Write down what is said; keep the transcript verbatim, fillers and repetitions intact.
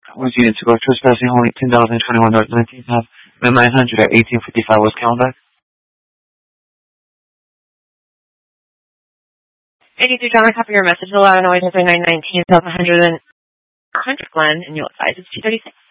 Was unit to go trespassing only ten dollars and twenty-one dollars nineteen cents. nine hundred at eighteen fifty-five West Camelback. eighty-three John, I copy your message. Allow noise over nine nineteen, one hundred and one hundred Glen, and you'll advise it's two thirty-six.